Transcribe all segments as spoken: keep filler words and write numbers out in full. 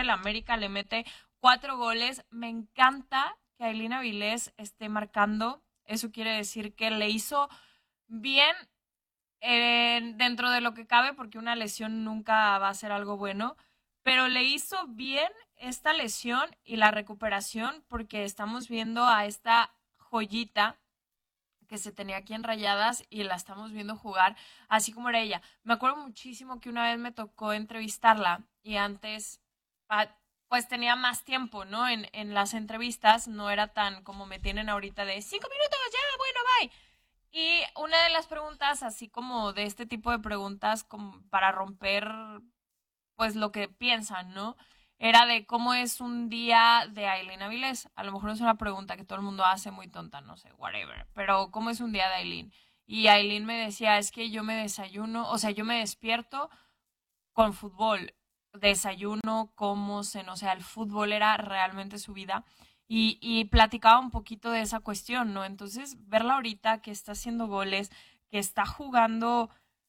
el América le mete cuatro goles. Me encanta que Ailín Avilés esté marcando. Eso quiere decir que le hizo bien eh, dentro de lo que cabe, porque una lesión nunca va a ser algo bueno, pero le hizo bien esta lesión y la recuperación, porque estamos viendo a esta joyita que se tenía aquí en Rayadas y la estamos viendo jugar así como era ella. Me acuerdo muchísimo que una vez me tocó entrevistarla y antes ah, pues tenía más tiempo, ¿no? En, en las entrevistas no era tan como me tienen ahorita de cinco minutos, ya, bueno, bye. Y una de las preguntas, así como de este tipo de preguntas como para romper pues lo que piensan, ¿no? Era de cómo es un día de Aileen Avilés. A lo mejor es una pregunta que todo el mundo hace muy tonta, no sé, whatever. Pero ¿cómo es un día de Aileen? Y Aileen me decía, es que yo me desayuno, o sea, yo me despierto con fútbol. Desayuno, como, ceno, o sea, el fútbol era realmente su vida. Y, y platicaba un poquito de esa cuestión, ¿no? Entonces, verla ahorita que está haciendo goles, que está jugando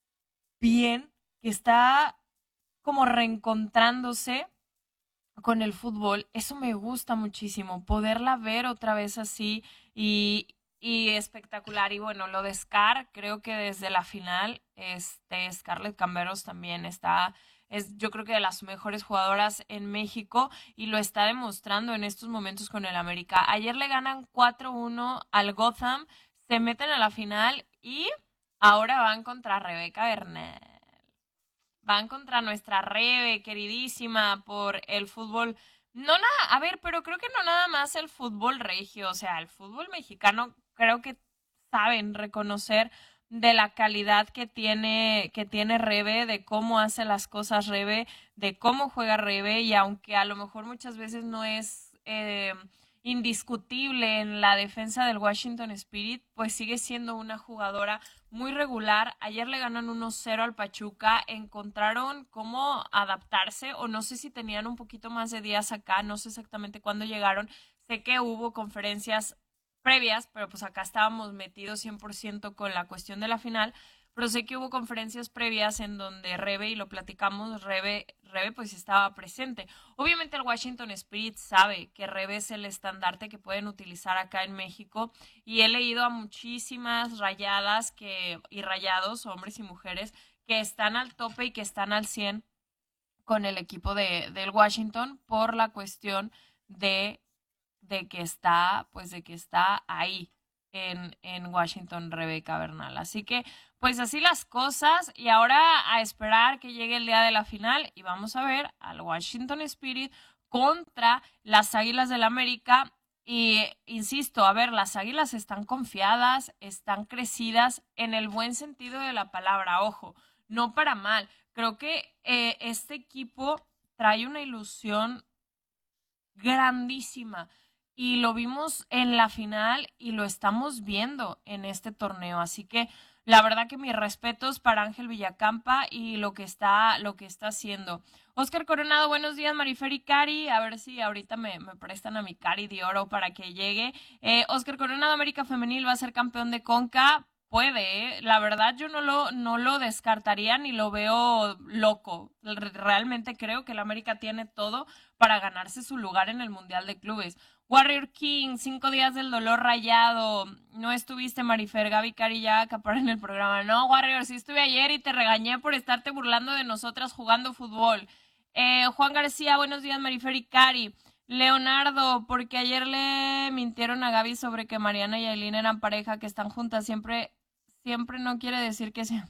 bien, que está como reencontrándose con el fútbol, eso me gusta muchísimo, poderla ver otra vez así y, y espectacular. Y bueno, lo de Scar, creo que desde la final, este, Scarlett Camberos también está, es yo creo que de las mejores jugadoras en México y lo está demostrando en estos momentos con el América. Ayer le ganan cuatro uno al Gotham, se meten a la final y ahora van contra Rebeca Bernal. Van contra nuestra Rebe, queridísima, por el fútbol. No nada, a ver, pero creo que no nada más el fútbol regio, o sea, el fútbol mexicano creo que saben reconocer de la calidad que tiene, que tiene Rebe, de cómo hace las cosas Rebe, de cómo juega Rebe, y aunque a lo mejor muchas veces no es eh, indiscutible en la defensa del Washington Spirit, pues sigue siendo una jugadora muy regular. Ayer le ganan uno cero al Pachuca, encontraron cómo adaptarse o no sé si tenían un poquito más de días acá, no sé exactamente cuándo llegaron. Sé que hubo conferencias previas, pero pues acá estábamos metidos cien por ciento con la cuestión de la final, pero sé que hubo conferencias previas en donde Rebe, y lo platicamos, Rebe, Rebe pues estaba presente. Obviamente el Washington Spirit sabe que Rebe es el estandarte que pueden utilizar acá en México y he leído a muchísimas rayadas que, y rayados, hombres y mujeres, que están al tope y que están al cien con el equipo de, del Washington por la cuestión de, de que está, pues de que está ahí en, en Washington Rebeca Bernal. Así que, pues así las cosas, y ahora a esperar que llegue el día de la final y vamos a ver al Washington Spirit contra las Águilas del América. Y insisto, a ver, las Águilas están confiadas, están crecidas en el buen sentido de la palabra, ojo, no para mal. Creo que eh, este equipo trae una ilusión grandísima y lo vimos en la final y lo estamos viendo en este torneo. Así que la verdad que mis respetos para Ángel Villacampa y lo que está, lo que está haciendo. Oscar Coronado, buenos días, Marifer y Cari. A ver si ahorita me, me prestan a mi Cari de oro para que llegue. Eh, Oscar Coronado, América Femenil va a ser campeón de Conca. Puede, ¿eh? La verdad yo no lo, no lo descartaría ni lo veo loco. Realmente creo que el América tiene todo para ganarse su lugar en el Mundial de Clubes. Warrior King, cinco días del dolor rayado. No estuviste, Marifer, Gaby, Cari ya acaparon en el programa. No, Warrior, sí estuve ayer y te regañé por estarte burlando de nosotras jugando fútbol. Eh, Juan García, buenos días, Marifer y Cari. Leonardo, porque ayer le mintieron a Gaby sobre que Mariana y Aileen eran pareja, que están juntas. Siempre, siempre no quiere decir que sean.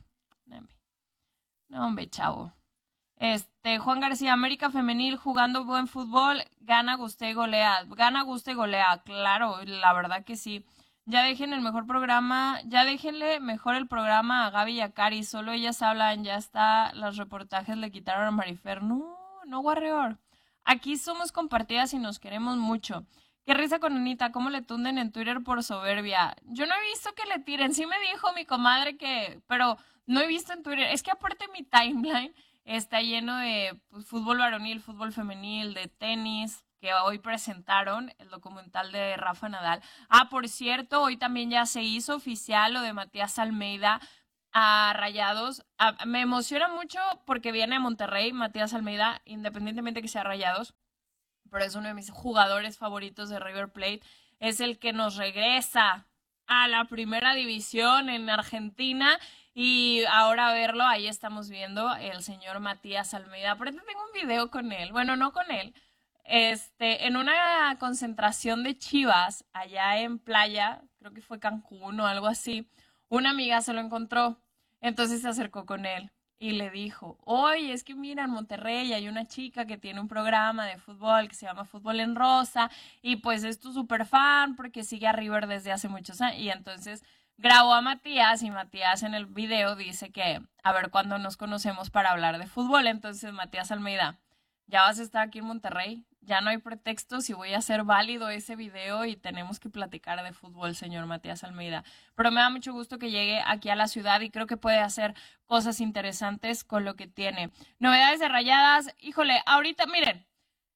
No, hombre, chavo. Este, Juan García, América Femenil jugando buen fútbol, gana, guste y golea. Gana, guste y golea, claro, la verdad que sí. Ya dejen el mejor programa, ya déjenle mejor el programa a Gaby y a Cari, solo ellas hablan, ya está, los reportajes le quitaron a Marifer. No, no, Warrior. Aquí somos compartidas y nos queremos mucho. Qué risa con Anita, cómo le tunden en Twitter por soberbia. Yo no he visto que le tiren, sí me dijo mi comadre que, pero no he visto en Twitter. Es que aparte mi timeline está lleno de pues, fútbol varonil, fútbol femenil, de tenis, que hoy presentaron el documental de Rafa Nadal. Ah, por cierto, hoy también ya se hizo oficial lo de Matías Almeida. a Rayados. A- me emociona mucho porque viene a Monterrey, Matías Almeida, independientemente que sea Rayados, pero es uno de mis jugadores favoritos de River Plate. Es el que nos regresa a la primera división en Argentina y ahora verlo, ahí estamos viendo el señor Matías Almeida. Aparte tengo un video con él, bueno, no con él, este, en una concentración de Chivas allá en playa, creo que fue Cancún o algo así, una amiga se lo encontró, entonces se acercó con él y le dijo, oye, es que mira, en Monterrey hay una chica que tiene un programa de fútbol que se llama Fútbol en Rosa y pues es tu super fan porque sigue a River desde hace muchos años y entonces grabó a Matías y Matías en el video dice que a ver cuándo nos conocemos para hablar de fútbol, entonces Matías Almeida, ya vas a estar aquí en Monterrey, ya no hay pretextos y voy a hacer válido ese video y tenemos que platicar de fútbol, señor Matías Almeida. Pero me da mucho gusto que llegue aquí a la ciudad y creo que puede hacer cosas interesantes con lo que tiene. Novedades de Rayadas, híjole, ahorita, miren,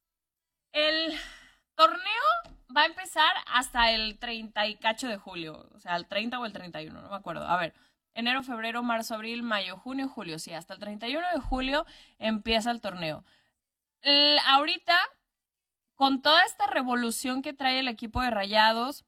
el torneo va a empezar hasta el treinta y cacho de julio, o sea, el treinta o el treinta y uno, no me acuerdo. A ver, enero, febrero, marzo, abril, mayo, junio, julio, sí, hasta el treinta y uno de julio empieza el torneo. El, ahorita, con toda esta revolución que trae el equipo de Rayados,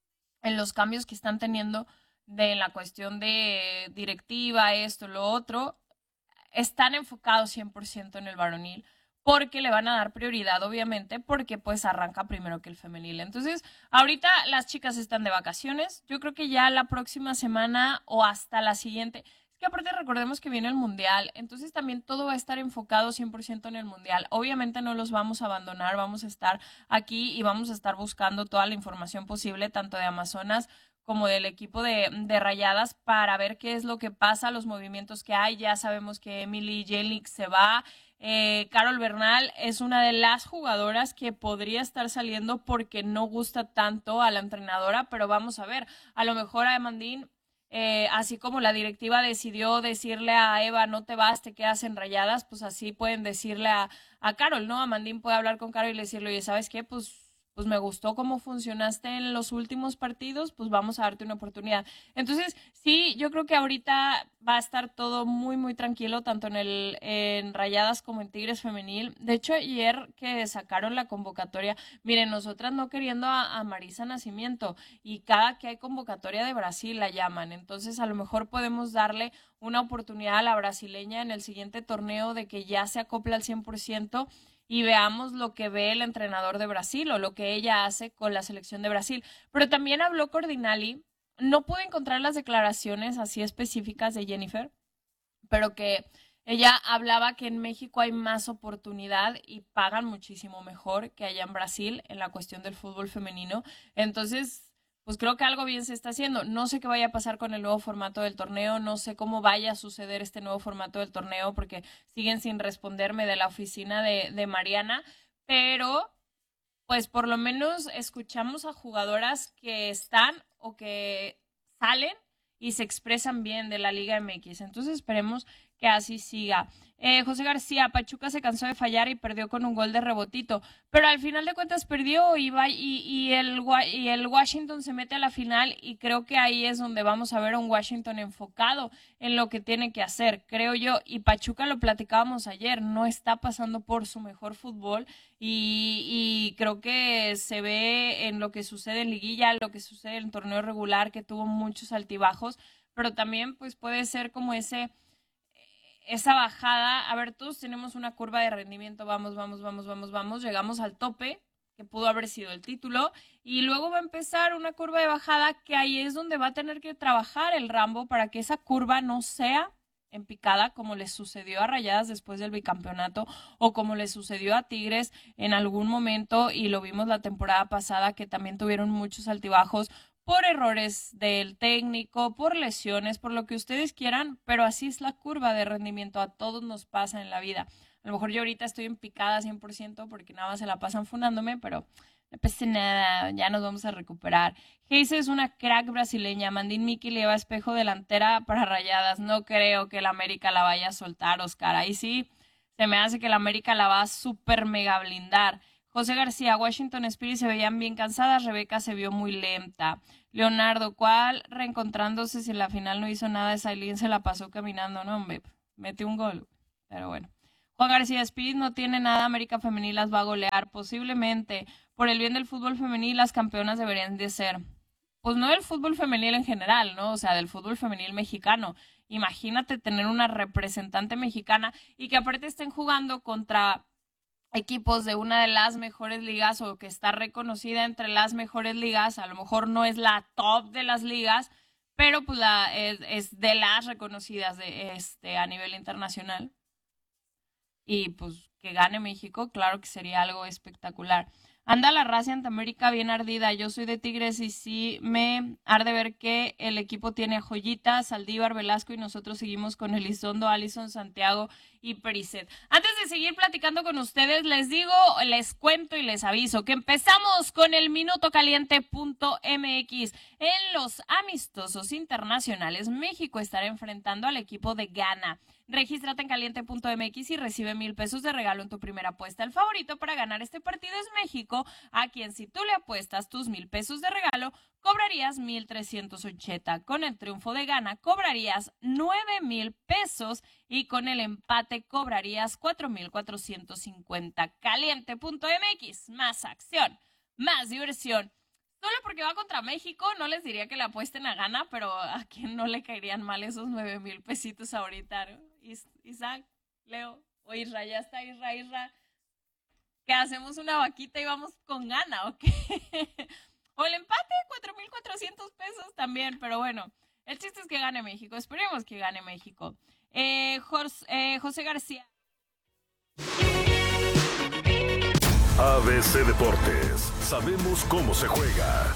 en los cambios que están teniendo de la cuestión de directiva, esto, lo otro, están enfocados cien por ciento en el varonil porque le van a dar prioridad, obviamente, porque pues arranca primero que el femenil. Entonces, ahorita las chicas están de vacaciones. Yo creo que ya la próxima semana o hasta la siguiente. Es que aparte recordemos que viene el Mundial, entonces también todo va a estar enfocado cien por ciento en el Mundial. Obviamente no los vamos a abandonar, vamos a estar aquí y vamos a estar buscando toda la información posible, tanto de Amazonas como del equipo de, de Rayadas para ver qué es lo que pasa, los movimientos que hay. Ya sabemos que Emily Jelic se va. Eh, Carol Bernal es una de las jugadoras que podría estar saliendo porque no gusta tanto a la entrenadora, pero vamos a ver, a lo mejor a Amandine, eh, así como la directiva decidió decirle a Eva, no te vas, te quedas en Rayadas, pues así pueden decirle a, a Carol, ¿no? Amandine puede hablar con Carol y decirle, oye, ¿sabes qué? Pues pues me gustó cómo funcionaste en los últimos partidos, pues vamos a darte una oportunidad. Entonces, sí, yo creo que ahorita va a estar todo muy, muy tranquilo, tanto en el en Rayadas como en Tigres Femenil. De hecho, ayer que sacaron la convocatoria, miren, nosotras no queriendo a, a Marisa Nacimiento, y cada que hay convocatoria de Brasil la llaman. Entonces, a lo mejor podemos darle una oportunidad a la brasileña en el siguiente torneo de que ya se acopla al cien por ciento y veamos lo que ve el entrenador de Brasil o lo que ella hace con la selección de Brasil. Pero también habló Cordinali, no pude encontrar las declaraciones así específicas de Jennifer, pero que ella hablaba que en México hay más oportunidad y pagan muchísimo mejor que allá en Brasil en la cuestión del fútbol femenino. Entonces, pues creo que algo bien se está haciendo. No sé qué vaya a pasar con el nuevo formato del torneo, no sé cómo vaya a suceder este nuevo formato del torneo porque siguen sin responderme de la oficina de, de Mariana, pero pues por lo menos escuchamos a jugadoras que están o que salen y se expresan bien de la Liga M X. Entonces esperemos que así siga. Eh, José García, Pachuca se cansó de fallar y perdió con un gol de rebotito, pero al final de cuentas perdió y, va, y, y, el, y el Washington se mete a la final y creo que ahí es donde vamos a ver a un Washington enfocado en lo que tiene que hacer, creo yo. Y Pachuca, lo platicábamos ayer, no está pasando por su mejor fútbol y, y creo que se ve en lo que sucede en liguilla, lo que sucede en el torneo regular, que tuvo muchos altibajos, pero también pues puede ser como ese esa bajada. A ver, todos tenemos una curva de rendimiento, vamos, vamos, vamos, vamos, vamos, llegamos al tope, que pudo haber sido el título, y luego va a empezar una curva de bajada que ahí es donde va a tener que trabajar el Rambo para que esa curva no sea en picada como le sucedió a Rayadas después del bicampeonato o como le sucedió a Tigres en algún momento y lo vimos la temporada pasada que también tuvieron muchos altibajos por errores del técnico, por lesiones, por lo que ustedes quieran, pero así es la curva de rendimiento, a todos nos pasa en la vida. A lo mejor yo ahorita estoy en picada cien por ciento porque nada más se la pasan funándome, pero no pasa nada, ya nos vamos a recuperar. Geise es una crack brasileña, Mandín Miki le lleva espejo delantera para Rayadas, no creo que el América la vaya a soltar, Oscar, ahí sí se me hace que el América la va a super mega blindar. José García, Washington Spirit se veían bien cansadas, Rebeca se vio muy lenta. Leonardo, ¿cuál reencontrándose si en la final no hizo nada? Sailín se la pasó caminando, no, hombre, mete un gol, pero bueno. Juan García, Spirit no tiene nada, América Femenil las va a golear, posiblemente. Por el bien del fútbol femenil, las campeonas deberían de ser. Pues no del fútbol femenil en general, ¿no? O sea, del fútbol femenil mexicano. Imagínate tener una representante mexicana y que aparte estén jugando contra equipos de una de las mejores ligas o que está reconocida entre las mejores ligas. A lo mejor no es la top de las ligas, pero pues la, es, es de las reconocidas de este a nivel internacional. Y pues que gane México, claro que sería algo espectacular. Anda la raza ante América bien ardida. Yo soy de Tigres y sí me arde ver que el equipo tiene a Joyita, Saldívar, Velasco y nosotros seguimos con Elizondo, Alison, Santiago y Pericet. Antes de seguir platicando con ustedes, les digo, les cuento y les aviso que empezamos con el minuto caliente punto m x. En los amistosos internacionales, México estará enfrentando al equipo de Ghana. Regístrate en caliente punto m x y recibe mil pesos de regalo en tu primera apuesta. El favorito para ganar este partido es México, a quien si tú le apuestas tus mil pesos de regalo, cobrarías mil trescientos ochenta. Con el triunfo de Ghana, cobrarías nueve mil pesos y con el empate cobrarías cuatro mil cuatrocientos cincuenta. caliente punto m x, más acción, más diversión. Solo porque va contra México, no les diría que le apuesten a Ghana, pero a quién no le caerían mal esos nueve mil pesitos ahorita, ¿no? Isaac, Leo, o Isra, ya está Isra, Isra, que hacemos una vaquita y vamos con Ghana, ¿ok? O el empate, cuatro mil cuatrocientos pesos también, pero bueno, el chiste es que gane México, esperemos que gane México. Eh, José, eh, José García. A B C Deportes, sabemos cómo se juega.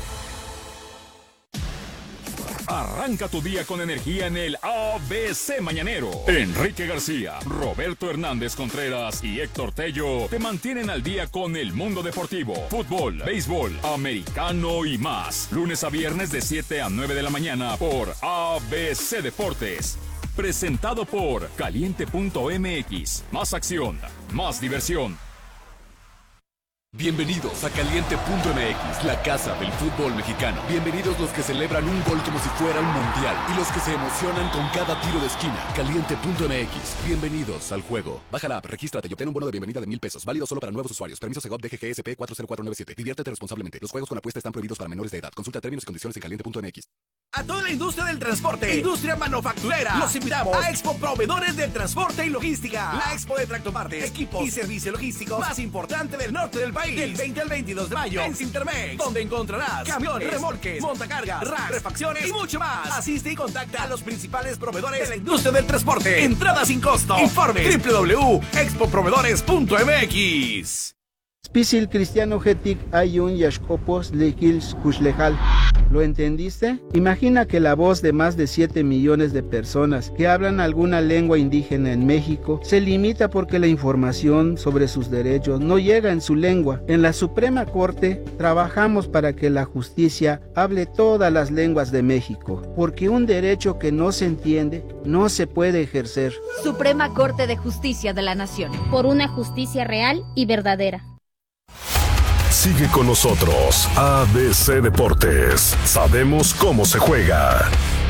Arranca tu día con energía en el A B C Mañanero. Enrique García, Roberto Hernández Contreras y Héctor Tello te mantienen al día con el mundo deportivo, fútbol, béisbol, americano y más. Lunes a viernes de siete a nueve de la mañana por A B C Deportes. Presentado por caliente punto m x. Más acción, más diversión. Bienvenidos a caliente punto m x, la casa del fútbol mexicano. Bienvenidos los que celebran un gol como si fuera un mundial y los que se emocionan con cada tiro de esquina. caliente punto m x. Bienvenidos al juego. Baja la app, regístrate y obtén un bono de bienvenida de mil pesos. Válido solo para nuevos usuarios. Permiso Segov D G G S P cuatro cero cuatro nueve siete. Diviértete responsablemente. Los juegos con apuesta están prohibidos para menores de edad. Consulta términos y condiciones en caliente punto m x. A toda la industria del transporte, industria manufacturera, los invitamos a Expo Proveedores de Transporte y Logística. La Expo de tractopartes, equipos y servicio logístico más importante del norte del país. Del veinte al veintidós de mayo en Cintermex, donde encontrarás camiones, remolques, montacargas, racks, refacciones y mucho más. Asiste y contacta a los principales proveedores de la industria del transporte. Entrada sin costo. Informe doble u doble u doble u punto expo proveedores punto m x. Spisil Cristiano Getic Ayun Yashkopos Lekils Kushlejal. ¿Lo entendiste? Imagina que la voz de más de siete millones de personas que hablan alguna lengua indígena en México se limita porque la información sobre sus derechos no llega en su lengua. En la Suprema Corte trabajamos para que la justicia hable todas las lenguas de México, porque un derecho que no se entiende no se puede ejercer. Suprema Corte de Justicia de la Nación. Por una justicia real y verdadera. Sigue con nosotros, A B C Deportes. Sabemos cómo se juega.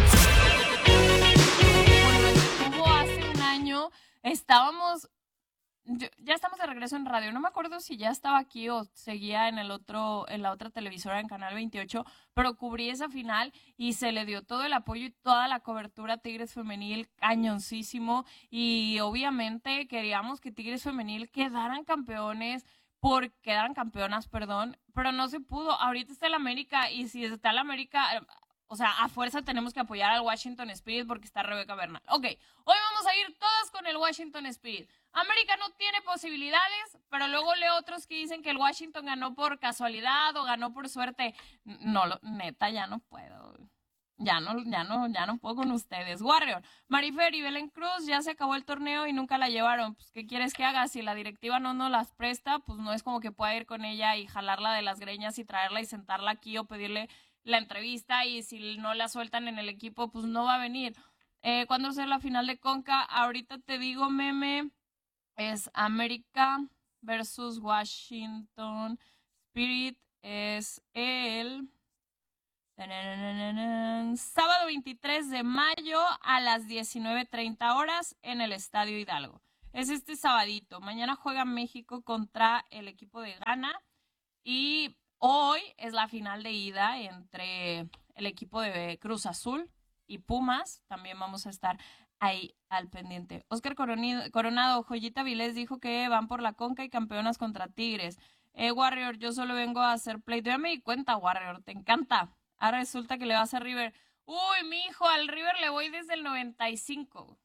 Estuvo hace un año, estábamos, ya estamos de regreso en radio. No me acuerdo si ya estaba aquí o seguía en el otro, en la otra televisora en Canal veintiocho, pero cubrí esa final y se le dio todo el apoyo y toda la cobertura a Tigres Femenil, cañoncísimo. Y obviamente queríamos que Tigres Femenil quedaran campeones. Por quedaran campeonas, perdón, pero no se pudo. Ahorita está el América y si está el América, o sea, a fuerza tenemos que apoyar al Washington Spirit porque está Rebeca Bernal. Ok, hoy vamos a ir todas con el Washington Spirit. América no tiene posibilidades, pero luego leo otros que dicen que el Washington ganó por casualidad o ganó por suerte. No, lo, neta, ya no puedo. Ya no, ya no, ya no puedo con ustedes. Warrior, Marifer y Belén Cruz, ya se acabó el torneo y nunca la llevaron. Pues, ¿qué quieres que haga? Si la directiva no nos las presta, pues no es como que pueda ir con ella y jalarla de las greñas y traerla y sentarla aquí o pedirle la entrevista, y si no la sueltan en el equipo, pues no va a venir. Eh, ¿Cuándo será la final de Conca? Ahorita te digo, meme, es América versus Washington Spirit es el sábado veintitrés de mayo a las diecinueve treinta horas en el Estadio Hidalgo. Es este sabadito. Mañana juega México contra el equipo de Ghana y hoy es la final de ida entre el equipo de Cruz Azul y Pumas. También vamos a estar ahí al pendiente. Oscar Coronado, Joyita Vilés dijo que van por la Conca y campeonas contra Tigres. Eh, Warrior, yo solo vengo a hacer pleito. Ya me di cuenta, Warrior, te encanta. Ahora resulta que le vas a River. Uy, mi hijo, al River le voy desde el noventa y cinco.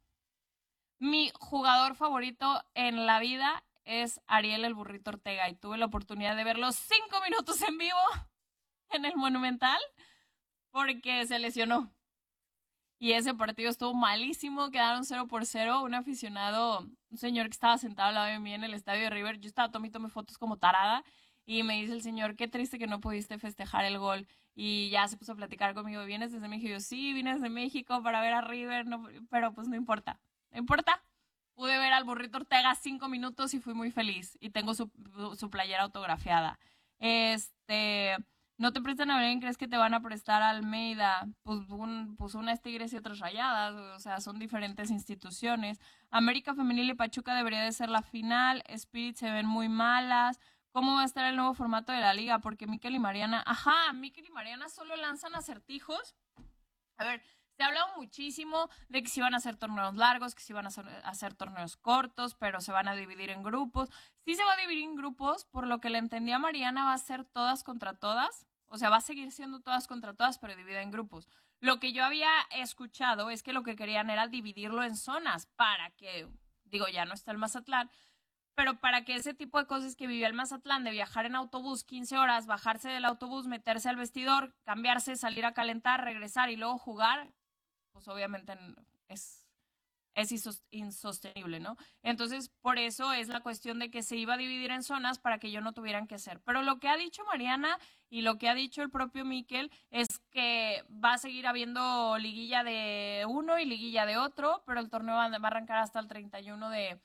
Mi jugador favorito en la vida es Ariel el Burrito Ortega y tuve la oportunidad de verlo cinco minutos en vivo en el Monumental porque se lesionó. Y ese partido estuvo malísimo, quedaron cero por cero. Un aficionado, un señor que estaba sentado al lado de mí en el estadio de River, yo estaba tomando tomé fotos como tarada y me dice el señor, qué triste que no pudiste festejar el gol. Y ya se puso a platicar conmigo, ¿vienes desde México? Y yo, sí, vine desde México para ver a River, no, pero pues no importa, no importa. Pude ver al Burrito Ortega cinco minutos y fui muy feliz. Y tengo su, su playera autografiada. Este... ¿No te prestan a Belén? ¿Crees que te van a prestar a Almeida? Pues, un, pues unas Tigres y otras Rayadas, o sea, son diferentes instituciones. América Femenil y Pachuca debería de ser la final. Spirit se ven muy malas. ¿Cómo va a estar el nuevo formato de la liga? Porque Mikel y Mariana, ajá, Mikel y Mariana solo lanzan acertijos. A ver, se ha hablado muchísimo de que se iban a hacer torneos largos, que se iban a hacer, a hacer torneos cortos, pero se van a dividir en grupos. Sí se va a dividir en grupos, por lo que le entendí a Mariana, va a ser todas contra todas. O sea, va a seguir siendo todas contra todas, pero dividida en grupos. Lo que yo había escuchado es que lo que querían era dividirlo en zonas para que, digo, ya no está el Mazatlán, pero para que ese tipo de cosas que vivía el Mazatlán, de viajar en autobús quince horas, bajarse del autobús, meterse al vestidor, cambiarse, salir a calentar, regresar y luego jugar, pues obviamente es, es insostenible, ¿no? Entonces, por eso es la cuestión de que se iba a dividir en zonas para que ellos no tuvieran que hacer. Pero lo que ha dicho Mariana y lo que ha dicho el propio Mikel es que va a seguir habiendo liguilla de uno y liguilla de otro, pero el torneo va a arrancar hasta el treinta y uno de,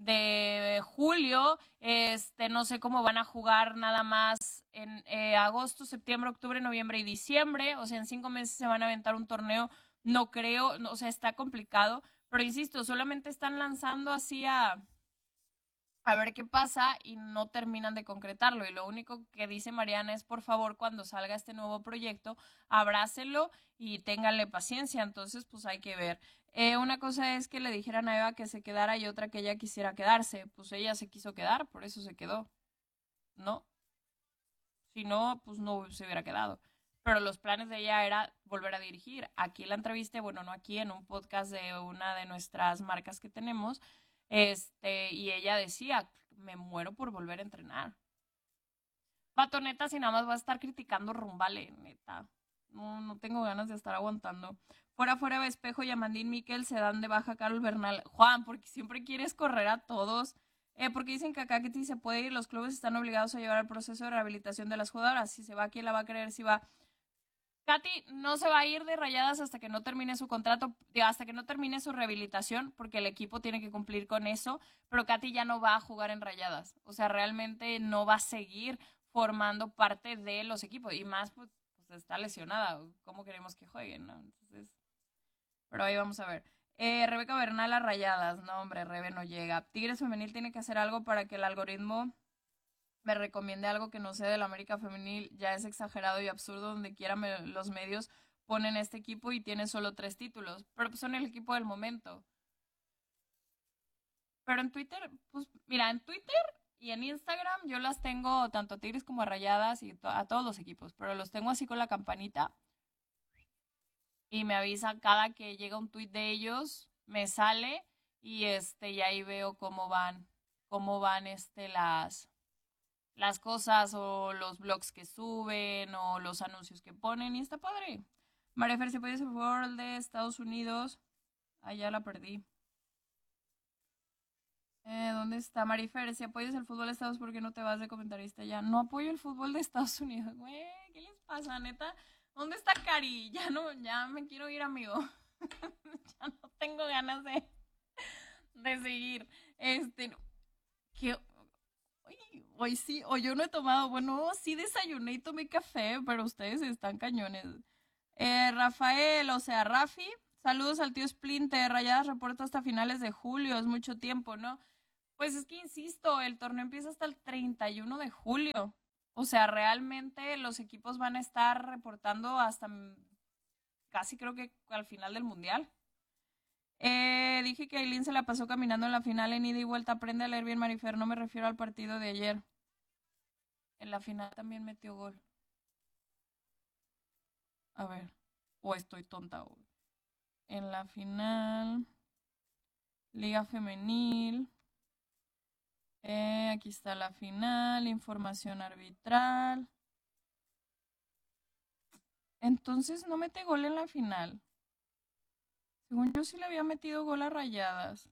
de julio. Este, no sé cómo van a jugar nada más en eh, agosto, septiembre, octubre, noviembre y diciembre. O sea, en cinco meses se van a aventar un torneo. No creo, no, o sea, está complicado. Pero insisto, solamente están lanzando así a, a ver qué pasa y no terminan de concretarlo. Y lo único que dice Mariana es, por favor, cuando salga este nuevo proyecto, abrácelo y ténganle paciencia. Entonces, pues hay que ver. Eh, una cosa es que le dijeran a Eva que se quedara y otra que ella quisiera quedarse. Pues ella se quiso quedar, por eso se quedó. ¿No? Si no, pues no se hubiera quedado. Pero los planes de ella era volver a dirigir. Aquí la entrevisté, bueno, no aquí, en un podcast de una de nuestras marcas que tenemos, este, y ella decía, me muero por volver a entrenar. Vato, neta, si nada más va a estar criticando Rumbale, neta. No, no tengo ganas de estar aguantando. Fuera, fuera, Espejo, Yamandín, Miquel, se dan de baja Carol Bernal. Juan, porque siempre quieres correr a todos. Eh, porque dicen que acá que sí se puede ir, los clubes están obligados a llevar el proceso de rehabilitación de las jugadoras. Si se va, ¿quién la va a querer? Si va... Katy no se va a ir de Rayadas hasta que no termine su contrato, hasta que no termine su rehabilitación, porque el equipo tiene que cumplir con eso, pero Katy ya no va a jugar en Rayadas. O sea, realmente no va a seguir formando parte de los equipos. Y más, pues, pues está lesionada. ¿Cómo queremos que jueguen, no? Entonces, pero ahí vamos a ver. Eh, Rebeca Bernal a Rayadas. No, hombre, Rebe no llega. Tigres Femenil tiene que hacer algo para que el algoritmo me recomiende algo que no sea del América Femenil. Ya es exagerado y absurdo. Donde quiera me, los medios ponen este equipo y tiene solo tres títulos. Pero pues son el equipo del momento. Pero en Twitter, pues mira, en Twitter y en Instagram yo las tengo tanto a Tigres como a Rayadas y to- a todos los equipos. Pero los tengo así con la campanita. Y me avisa cada que llega un tweet de ellos, me sale y este y ahí veo cómo van, cómo van este las las cosas o los blogs que suben o los anuncios que ponen y está padre. María Fer, si puedes por favor el de Estados Unidos. Ah, ya la perdí. Eh, ¿Dónde está Marifer? Si apoyas el fútbol de Estados Unidos, ¿por qué no te vas de comentarista ya? No apoyo el fútbol de Estados Unidos, güey. ¿Qué les pasa, neta? ¿Dónde está Cari? Ya no, ya me quiero ir, amigo. Ya no tengo ganas de, de seguir. Este, que, Ay, hoy sí, o yo no he tomado, bueno, sí desayuné y tomé café, pero ustedes están cañones. Eh, Rafael, o sea, Rafi, saludos al tío Splinter, Rayadas reporta hasta finales de julio, es mucho tiempo, ¿no? Pues es que insisto, el torneo empieza hasta el treinta y uno de julio. O sea, realmente los equipos van a estar reportando hasta casi creo que al final del Mundial. Eh, dije que Aileen se la pasó caminando en la final en ida y vuelta. Aprende a leer bien, Marifer, no me refiero al partido de ayer. En la final también metió gol. A ver, o estoy tonta hoy. En la final, Liga Femenil. Eh, aquí está la final, información arbitral. Entonces no mete gol en la final. Según yo sí le había metido gol a Rayadas.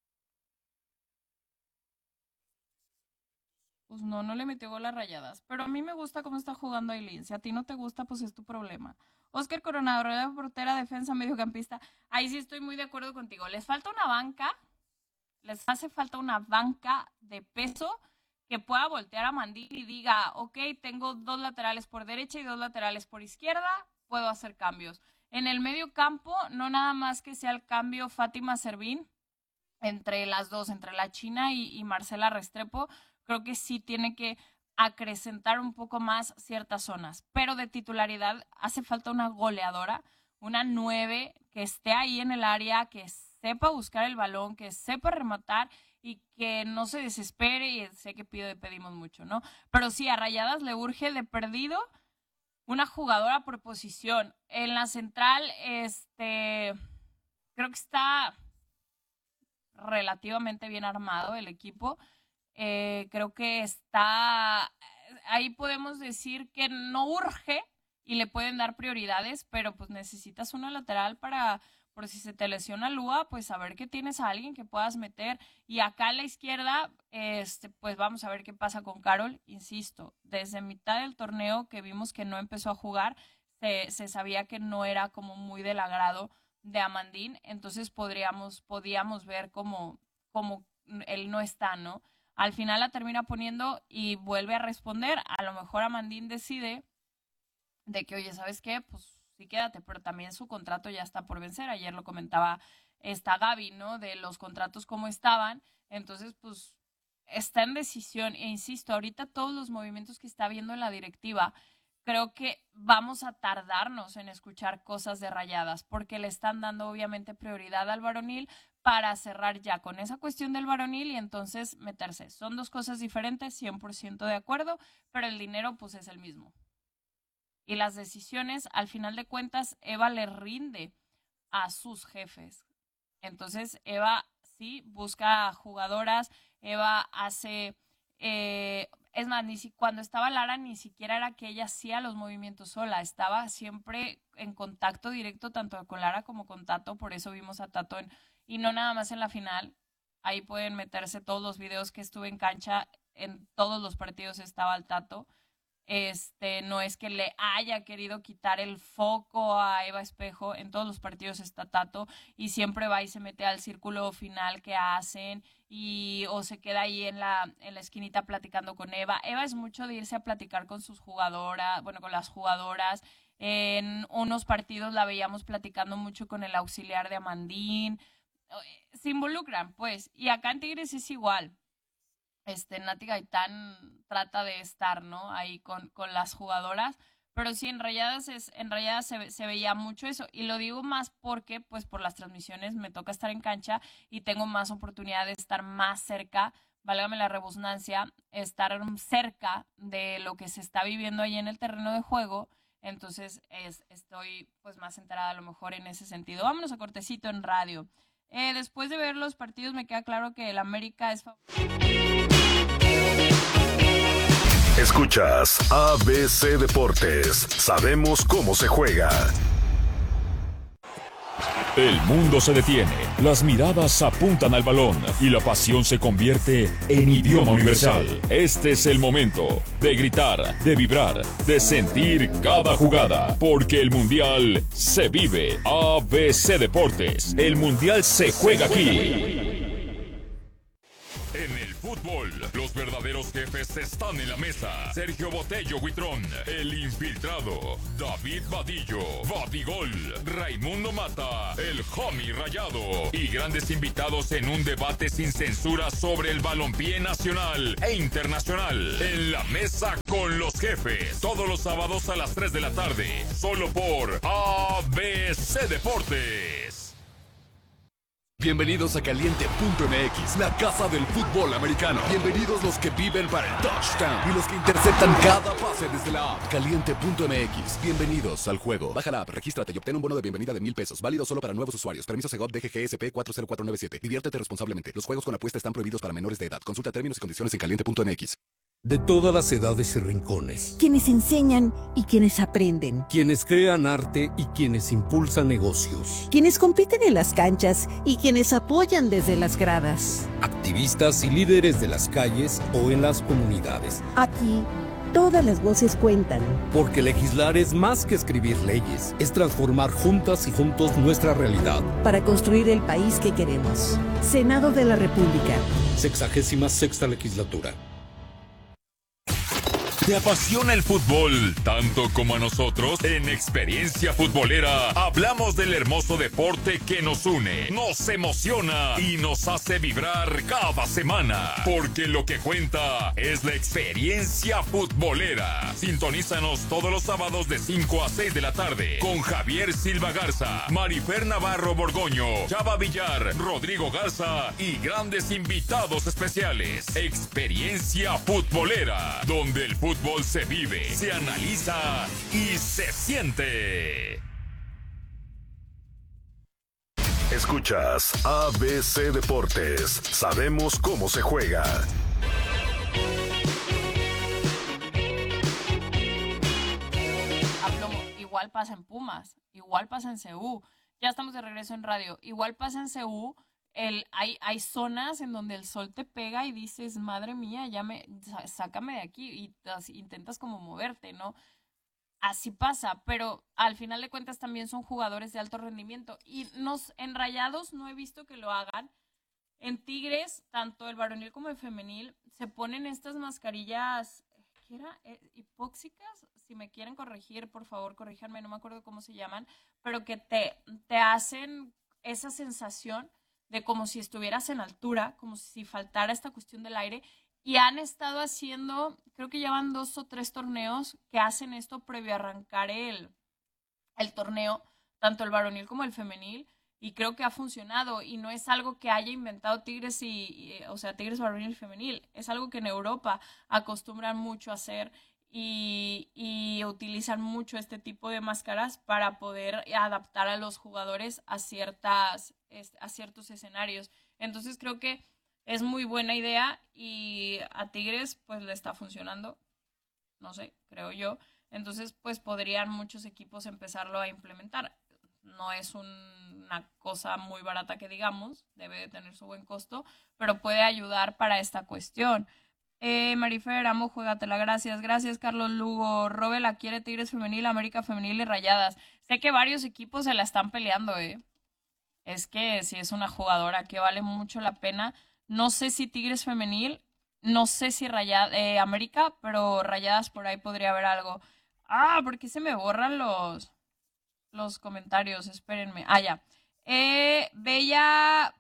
Pues no, no le metió gol a Rayadas. Pero a mí me gusta cómo está jugando Aileen. Si a ti no te gusta, pues es tu problema. Oscar Coronado, releva portera, defensa, mediocampista. Ahí sí estoy muy de acuerdo contigo. Les falta una banca. Les hace falta una banca de peso que pueda voltear a Mandil y diga, ok, tengo dos laterales por derecha y dos laterales por izquierda, puedo hacer cambios. En el medio campo, no nada más que sea el cambio Fátima Servín entre las dos, entre la China y, y Marcela Restrepo, creo que sí tiene que acrecentar un poco más ciertas zonas. Pero de titularidad hace falta una goleadora, una nueve que esté ahí en el área, que sepa buscar el balón, que sepa rematar y que no se desespere, y sé que pido y pedimos mucho, ¿no? Pero sí, a Rayadas le urge de perdido una jugadora por posición. En la central, este, creo que está relativamente bien armado el equipo. Eh, creo que está, ahí podemos decir que no urge y le pueden dar prioridades, pero pues necesitas una lateral para, por si se te lesiona Lua, pues saber que tienes a alguien que puedas meter. Y acá a la izquierda, este, pues vamos a ver qué pasa con Carol. Insisto, desde mitad del torneo que vimos que no empezó a jugar, se, se sabía que no era como muy del agrado de Amandín, entonces podríamos, podíamos ver cómo, cómo él no está, ¿no? Al final la termina poniendo y vuelve a responder. A lo mejor Amandín decide de que, oye, ¿sabes qué? Pues sí, quédate, pero también su contrato ya está por vencer. Ayer lo comentaba esta Gaby, ¿no? De los contratos cómo estaban. Entonces, pues, está en decisión. E insisto, ahorita todos los movimientos que está viendo en la directiva, creo que vamos a tardarnos en escuchar cosas de Rayadas, porque le están dando obviamente prioridad al varonil para cerrar ya con esa cuestión del varonil y entonces meterse. Son dos cosas diferentes, cien por ciento de acuerdo, pero el dinero pues es el mismo. Y las decisiones, al final de cuentas, Eva le rinde a sus jefes. Entonces, Eva sí busca jugadoras, Eva hace... Eh, es más, ni si, cuando estaba Lara ni siquiera era que ella hacía los movimientos sola, estaba siempre en contacto directo tanto con Lara como con Tato, por eso vimos a Tato en, y no nada más en la final. Ahí pueden meterse todos los videos que estuve en cancha, en todos los partidos estaba el Tato. Este, no es que le haya querido quitar el foco a Eva Espejo, en todos los partidos está Tato y siempre va y se mete al círculo final que hacen y o se queda ahí en la, en la esquinita platicando con Eva. Eva es mucho de irse a platicar con sus jugadoras, bueno, con las jugadoras. En unos partidos la veíamos platicando mucho con el auxiliar de Amandín. Se involucran, pues, y acá en Tigres es igual. Este, Nati Gaitán trata de estar, ¿no? Ahí con, con las jugadoras, pero sí, en Rayadas, es, en Rayadas se, se veía mucho eso, y lo digo más porque, pues, por las transmisiones me toca estar en cancha y tengo más oportunidad de estar más cerca, válgame la redundancia, estar cerca de lo que se está viviendo ahí en el terreno de juego, entonces es, estoy, pues, más enterada a lo mejor en ese sentido. Vámonos a cortecito en radio. Eh, después de ver los partidos me queda claro que el América es favorito. Escuchas A B C Deportes. Sabemos cómo se juega. El mundo se detiene, las miradas apuntan al balón y la pasión se convierte en idioma universal. Este es el momento de gritar, de vibrar, de sentir cada jugada, porque el Mundial se vive. A B C Deportes, el Mundial se juega aquí. En el fútbol. Los verdaderos jefes están en la mesa. Sergio Botello Huitrón, el infiltrado. David Vadillo, Vadigol. Raimundo Mata, el homie rayado. Y grandes invitados en un debate sin censura sobre el balompié nacional e internacional. En la mesa con los jefes. Todos los sábados a las tres de la tarde. Solo por A B C Deportes. Bienvenidos a Caliente punto M X, la casa del fútbol americano. Bienvenidos los que viven para el touchdown y los que interceptan cada pase desde la app. Caliente punto M X, bienvenidos al juego. Baja la app, regístrate y obtén un bono de bienvenida de mil pesos. Válido solo para nuevos usuarios. Permiso Segov D G G S P cuatro cero cuatro nueve siete. Diviértete responsablemente. Los juegos con apuesta están prohibidos para menores de edad. Consulta términos y condiciones en Caliente punto M X. De todas las edades y rincones. Quienes enseñan y quienes aprenden. Quienes crean arte y quienes impulsan negocios. Quienes compiten en las canchas y quienes apoyan desde las gradas. Activistas y líderes de las calles o en las comunidades. Aquí, todas las voces cuentan. Porque legislar es más que escribir leyes. Es transformar juntas y juntos nuestra realidad. Para construir el país que queremos. Senado de la República. Sexagésima sexta legislatura. ¿Te apasiona el fútbol tanto como a nosotros? En Experiencia Futbolera hablamos del hermoso deporte que nos une, nos emociona y nos hace vibrar cada semana. Porque lo que cuenta es la experiencia futbolera. Sintonízanos todos los sábados de cinco a seis de la tarde con Javier Silva Garza, Marifer Navarro Borgoño, Chava Villar, Rodrigo Garza y grandes invitados especiales. Experiencia Futbolera, donde el fútbol Fútbol se vive, se analiza y se siente. Escuchas A B C Deportes. Sabemos cómo se juega. Hablo, igual pasa en Pumas, igual pasa en C U. Ya estamos de regreso en radio. Igual pasa en C U. El, hay, hay zonas en donde el sol te pega y dices, madre mía, ya me, sácame de aquí, y así, intentas como moverte, ¿no? Así pasa, pero al final de cuentas también son jugadores de alto rendimiento y nos, en Rayados no he visto que lo hagan. En Tigres, tanto el varonil como el femenil, se ponen estas mascarillas, ¿qué era? Hipóxicas, si me quieren corregir, por favor, corríjanme, no me acuerdo cómo se llaman, pero que te, te hacen esa sensación de como si estuvieras en altura, como si faltara esta cuestión del aire, y han estado haciendo, creo que ya van dos o tres torneos que hacen esto previo a arrancar el, el torneo, tanto el varonil como el femenil, y creo que ha funcionado, y no es algo que haya inventado Tigres, y, y o sea, Tigres varonil y femenil, es algo que en Europa acostumbran mucho a hacer, y, y utilizan mucho este tipo de máscaras para poder adaptar a los jugadores a ciertas a ciertos escenarios. Entonces creo que es muy buena idea y a Tigres pues le está funcionando, no sé, creo yo. Entonces pues podrían muchos equipos empezarlo a implementar. No es un, una cosa muy barata que digamos, debe de tener su buen costo, pero puede ayudar para esta cuestión. Eh, Marifer, amo, juégatela, gracias. Gracias, Carlos Lugo. Robe la quiere Tigres femenil, América femenil y Rayadas. Sé que varios equipos se la están peleando, eh. Es que si es una jugadora que vale mucho la pena. No sé si Tigres femenil, no sé si Rayada, eh, América, pero Rayadas por ahí podría haber algo. Ah, ¿por qué se me borran los, los comentarios? Espérenme. Ah, ya. Eh, Bella,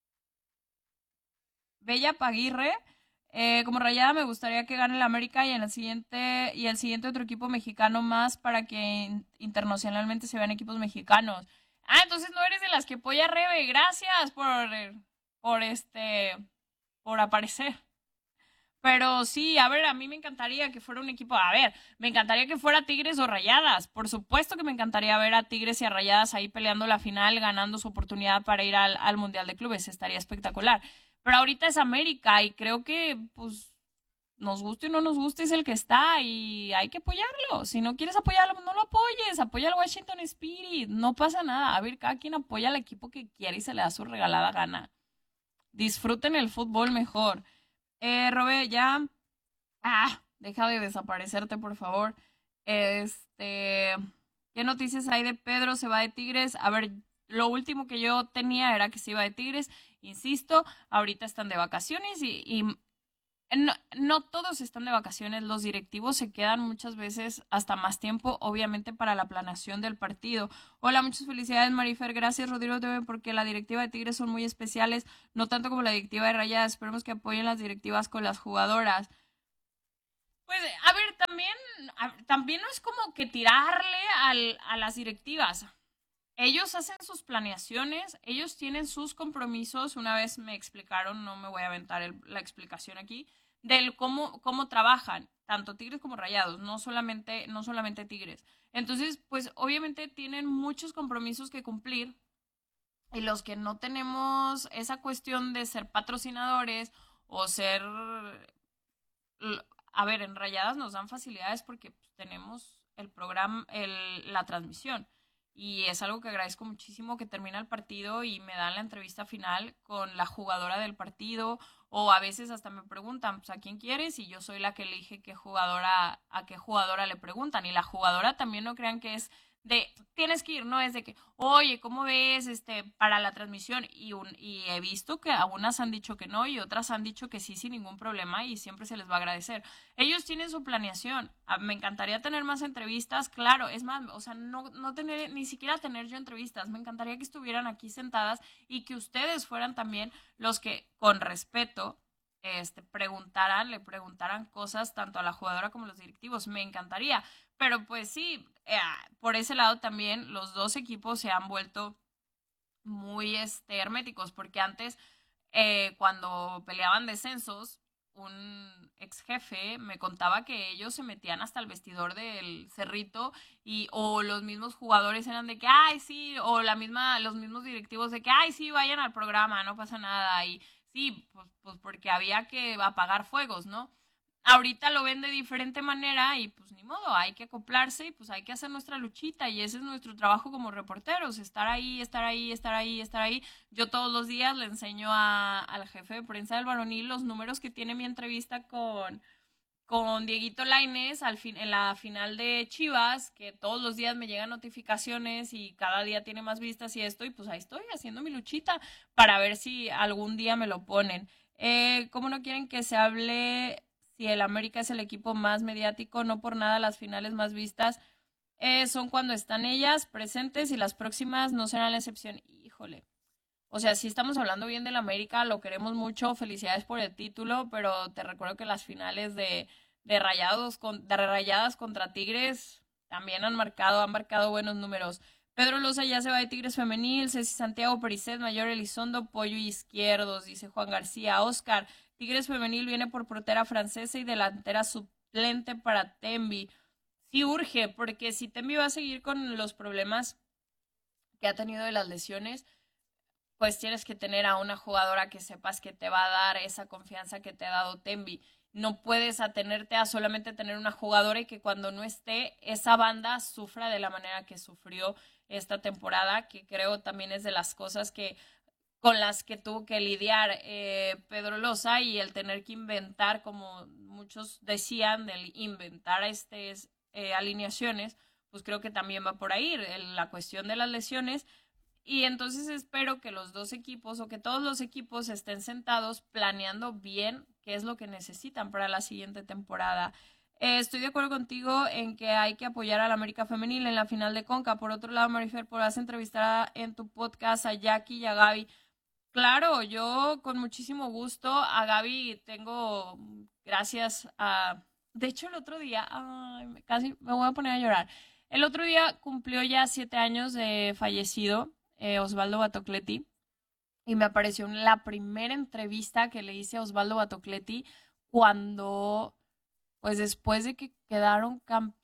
Bella Paguirre. Eh, como Rayada me gustaría que gane el América y en el siguiente y el siguiente otro equipo mexicano más para que in, internacionalmente se vean equipos mexicanos. Ah, entonces no eres de las que apoya a Rebe. Gracias por, por este, por aparecer. Pero sí, a ver, a mí me encantaría que fuera un equipo, a ver, me encantaría que fuera Tigres o Rayadas. Por supuesto que me encantaría ver a Tigres y a Rayadas ahí peleando la final, ganando su oportunidad para ir al, al Mundial de Clubes. Estaría espectacular. Pero ahorita es América y creo que, pues, nos guste o no nos guste, es el que está y hay que apoyarlo. Si no quieres apoyarlo, no lo apoyes. Apoya al Washington Spirit. No pasa nada. A ver, cada quien apoya al equipo que quiere y se le da su regalada gana. Disfruten el fútbol mejor. Eh, Robé, ya. Ah, deja de desaparecerte, por favor. Este, ¿qué noticias hay de Pedro? ¿Se va de Tigres? A ver, lo último que yo tenía era que se iba de Tigres. Insisto, ahorita están de vacaciones y, y No, no todos están de vacaciones, los directivos se quedan muchas veces hasta más tiempo, obviamente para la planeación del partido. Hola, muchas felicidades Marifer, gracias Rodrigo T V, porque la directiva de Tigres son muy especiales, no tanto como la directiva de Rayadas, esperemos que apoyen las directivas con las jugadoras. Pues, a ver, también, a- también no es como que tirarle al, a las directivas. Ellos hacen sus planeaciones, ellos tienen sus compromisos. Una vez me explicaron, no me voy a aventar el- la explicación aquí, del cómo, cómo trabajan, tanto Tigres como Rayados, no solamente, no solamente Tigres. Entonces, pues obviamente tienen muchos compromisos que cumplir y los que no tenemos esa cuestión de ser patrocinadores o ser l- a ver, en Rayadas nos dan facilidades porque pues, tenemos el programa, el, la transmisión. Y es algo que agradezco muchísimo, que termina el partido y me dan la entrevista final con la jugadora del partido, o a veces hasta me preguntan, pues, ¿a quién quieres? Y yo soy la que elige qué jugadora, a qué jugadora le preguntan. Y la jugadora también no crean que es de, tienes que ir, no es de que, oye, ¿cómo ves este para la transmisión? Y, un, y he visto que algunas han dicho que no y otras han dicho que sí sin ningún problema y siempre se les va a agradecer. Ellos tienen su planeación. Ah, me encantaría tener más entrevistas, claro, es más, o sea, no, no tener, ni siquiera tener yo entrevistas. Me encantaría que estuvieran aquí sentadas y que ustedes fueran también los que, con respeto, este, preguntaran, le preguntaran cosas tanto a la jugadora como a los directivos. Me encantaría. Pero pues sí, eh, por ese lado también los dos equipos se han vuelto muy este, herméticos, porque antes, eh, cuando peleaban descensos, un ex jefe me contaba que ellos se metían hasta el vestidor del Cerrito y o los mismos jugadores eran de que ay sí, o la misma los mismos directivos de que ay sí, vayan al programa, no pasa nada. Y sí, pues, pues porque había que apagar fuegos, ¿no? Ahorita lo ven de diferente manera y pues ni modo, hay que acoplarse y pues hay que hacer nuestra luchita y ese es nuestro trabajo como reporteros, estar ahí, estar ahí, estar ahí, estar ahí. Yo todos los días le enseño a, al jefe de prensa del Varonil los números que tiene mi entrevista con, con Dieguito Lainez al fin, en la final de Chivas, que todos los días me llegan notificaciones y cada día tiene más vistas y esto, y pues ahí estoy haciendo mi luchita para ver si algún día me lo ponen. Eh, ¿Cómo no quieren que se hable si el América es el equipo más mediático? No por nada las finales más vistas eh, son cuando están ellas presentes y las próximas no serán la excepción. Híjole. O sea, sí estamos hablando bien del América, lo queremos mucho, felicidades por el título, pero te recuerdo que las finales de, de Rayados con, de Rayadas contra Tigres también han marcado, han marcado buenos números. Pedro Loza ya se va de Tigres Femenil, Ceci Santiago, Pericet, Mayor Elizondo, Pollo Izquierdos, dice Juan García. Oscar, Tigres Femenil viene por portera francesa y delantera suplente para Tembi. Sí urge, porque si Tembi va a seguir con los problemas que ha tenido de las lesiones, pues tienes que tener a una jugadora que sepas que te va a dar esa confianza que te ha dado Tembi. No puedes atenerte a solamente tener una jugadora y que cuando no esté, esa banda sufra de la manera que sufrió esta temporada, que creo también es de las cosas que con las que tuvo que lidiar eh, Pedro Loza, y el tener que inventar, como muchos decían, del inventar estas eh, alineaciones, pues creo que también va por ahí la cuestión de las lesiones. Y entonces espero que los dos equipos o que todos los equipos estén sentados planeando bien qué es lo que necesitan para la siguiente temporada. Eh, estoy de acuerdo contigo en que hay que apoyar a la América Femenil en la final de Conca. Por otro lado, Marifer, podrás entrevistar en tu podcast a Jackie y a Gaby. Claro, yo con muchísimo gusto. A Gaby tengo, gracias a... De hecho, el otro día, ay, casi me voy a poner a llorar. El otro día cumplió ya siete años de fallecido eh, Osvaldo Batocletti, y me apareció la primera entrevista que le hice a Osvaldo Batocletti cuando, pues después de que quedaron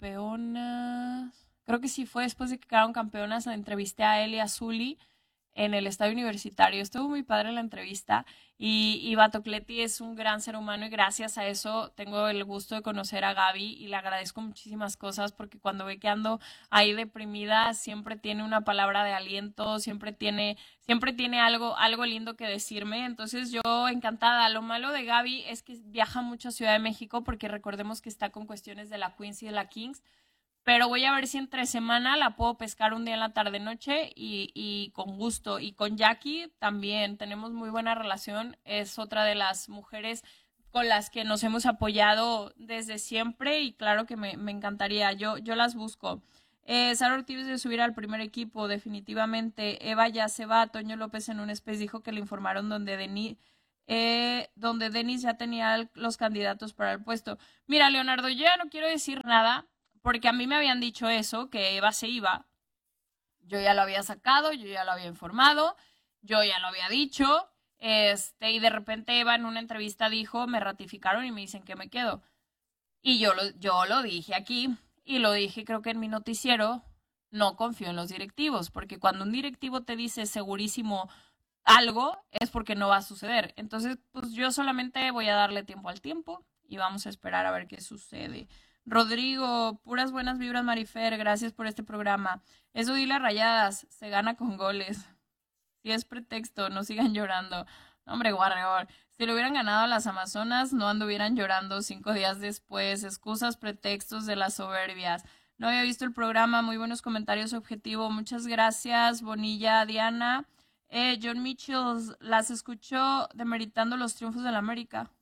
campeonas, creo que sí fue después de que quedaron campeonas, entrevisté a él y a Zuli en el estadio universitario. Estuvo muy padre la entrevista y, y Batocletti es un gran ser humano y gracias a eso tengo el gusto de conocer a Gaby y le agradezco muchísimas cosas porque cuando ve que ando ahí deprimida siempre tiene una palabra de aliento, siempre tiene, siempre tiene algo, algo lindo que decirme. Entonces yo encantada. Lo malo de Gaby es que viaja mucho a Ciudad de México porque recordemos que está con cuestiones de la Queens y de la Kings. Pero voy a ver si entre semana la puedo pescar un día en la tarde-noche y, y con gusto. Y con Jackie también tenemos muy buena relación. Es otra de las mujeres con las que nos hemos apoyado desde siempre y claro que me, me encantaría, yo, yo las busco. Eh, Sara Ortiz de subir al primer equipo, definitivamente. Eva ya se va. Toño López en un space dijo que le informaron donde Denis, eh, donde Denis ya tenía el, los candidatos para el puesto. Mira, Leonardo, yo ya no quiero decir nada porque a mí me habían dicho eso, que Eva se iba. Yo ya lo había sacado, yo ya lo había informado, yo ya lo había dicho. Este, y de repente Eva en una entrevista dijo, me ratificaron y me dicen que me quedo. Y yo lo, yo lo dije aquí. Y lo dije creo que en mi noticiero, no confío en los directivos, porque cuando un directivo te dice segurísimo algo, es porque no va a suceder. Entonces, pues yo solamente voy a darle tiempo al tiempo y vamos a esperar a ver qué sucede. Rodrigo, puras buenas vibras, Marifer, gracias por este programa. Eso dile a Rayadas, se gana con goles. Si es pretexto, no sigan llorando. No, hombre, Warrior. Si lo hubieran ganado a las Amazonas, no anduvieran llorando cinco días después. Excusas, pretextos de las soberbias. No había visto el programa. Muy buenos comentarios, objetivo. Muchas gracias, Bonilla, Diana. Eh, John Mitchell, las escuchó demeritando los triunfos de la América.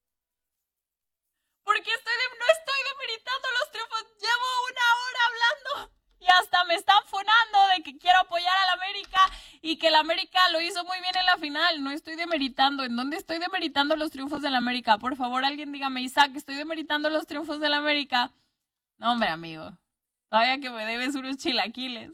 ¿Por qué estoy de... no estoy demeritando los triunfos? Llevo una hora hablando. Y hasta me están fonando de que quiero apoyar a la América y que la América lo hizo muy bien en la final. No estoy demeritando. ¿En dónde estoy demeritando los triunfos de la América? Por favor, alguien dígame, Isaac, ¿estoy demeritando los triunfos de la América? No, hombre, amigo. Todavía que me debes unos chilaquiles.